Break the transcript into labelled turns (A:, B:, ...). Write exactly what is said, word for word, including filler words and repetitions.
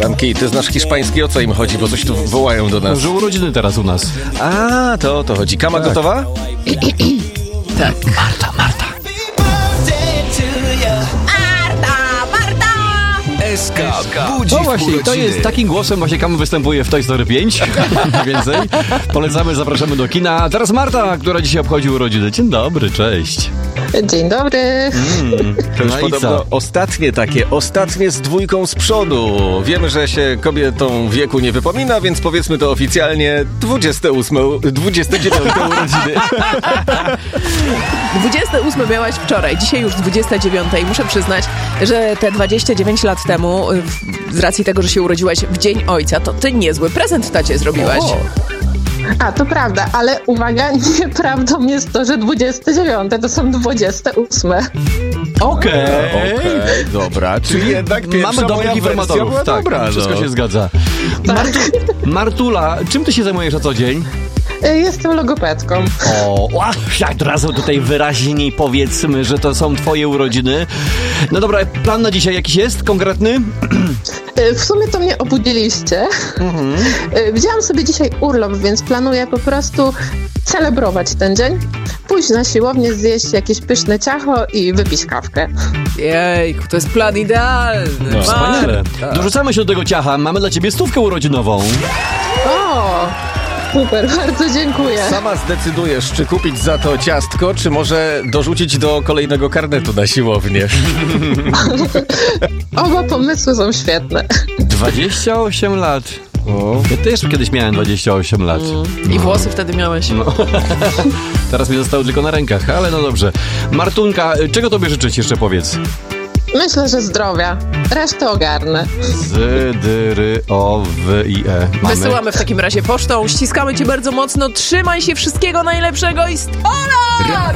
A: Franki, ty znasz hiszpański, o co im chodzi, bo coś tu wołają do nas.
B: Że urodziny teraz u nas.
A: A, to o to chodzi. Kama
B: Tak.
A: gotowa?
C: Tak.
B: Marta, Marta.
D: S K budzi
B: No
D: w
B: właśnie, to
D: urodziny.
B: jest takim głosem właśnie Kama występuje w Toy Story pięć. Mniej więcej. Polecamy, zapraszamy do kina. A teraz Marta, która dzisiaj obchodzi urodziny. Dzień dobry, cześć.
E: Dzień dobry.
B: Mm,
A: To już
B: no i
A: podobno
B: co?
A: ostatnie takie, ostatnie z dwójką z przodu. Wiemy, że się kobietom wieku nie wypomina, więc powiedzmy to oficjalnie dwudzieste ósme, dwudzieste dziewiąte urodziny.
C: dwudzieste ósme miałaś wczoraj, dzisiaj już dwudzieste dziewiąte i muszę przyznać, że te dwadzieścia dziewięć lat temu, y, z racji tego, że się urodziłaś w Dzień Ojca, to ty niezły prezent tacie zrobiłaś.
A: O.
E: A, to prawda, ale uwaga, nieprawdą jest to, że dwudzieste dziewiąte to są dwudzieste ósme.
B: Okej.
A: Okej, dobra, czyli jednak pierwsza
B: Mamy dobrych
A: moja wersja
B: informatorów.
A: była
B: Tak,
A: dobra,
B: wszystko
A: no.
B: się zgadza. Martu, Martula, czym ty się zajmujesz na co dzień?
E: Y, Jestem logopedką.
B: O, jak od razu tutaj wyraźniej powiedzmy, że to są twoje urodziny. No dobra, plan na dzisiaj jakiś jest konkretny?
E: Y, W sumie to mnie obudziliście. Y, Wzięłam sobie dzisiaj urlop, więc planuję po prostu celebrować ten dzień. Pójść na siłownię, zjeść jakieś pyszne ciacho i wypić kawkę.
C: Jejku, to jest plan idealny.
A: No,
B: Wspaniale.
C: Marta.
B: Dorzucamy się do tego ciacha. Mamy dla ciebie stówkę urodzinową.
E: O, super, bardzo dziękuję.
A: Sama zdecydujesz, czy kupić za to ciastko, czy może dorzucić do kolejnego karnetu na siłownię.
E: Oba pomysły są świetne.
B: dwadzieścia osiem lat.
A: O.
B: Ja też kiedyś miałem dwadzieścia osiem lat.
C: I włosy wtedy miałeś.
B: No. Teraz mi zostały tylko na rękach, ale no dobrze. Martunka, czego tobie życzyć jeszcze powiedz?
E: Myślę, że zdrowia. Resztę ogarnę.
B: Z, D, R, O, W, I, E. Mamy.
C: Wysyłamy w takim razie pocztą, ściskamy cię bardzo mocno, trzymaj się, wszystkiego najlepszego i sto lat!